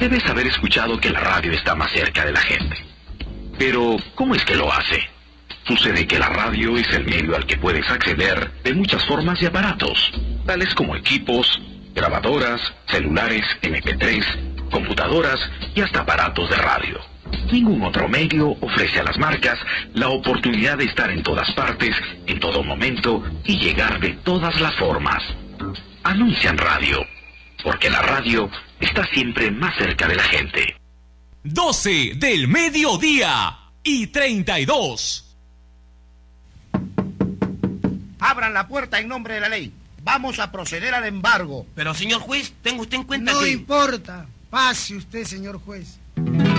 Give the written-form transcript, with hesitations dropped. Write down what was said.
Debes haber escuchado que la radio está más cerca de la gente. Pero, ¿cómo es que lo hace? Sucede que la radio es el medio al que puedes acceder de muchas formas y aparatos, tales como equipos, grabadoras, celulares, MP3, computadoras y hasta aparatos de radio. Ningún otro medio ofrece a las marcas la oportunidad de estar en todas partes, en todo momento y llegar de todas las formas. Anuncian radio, porque la radio está siempre más cerca de la gente. 12 del mediodía y 32. Abran la puerta en nombre de la ley. Vamos a proceder al embargo. Pero, señor juez, tenga usted en cuenta No que... importa. Pase usted, señor juez.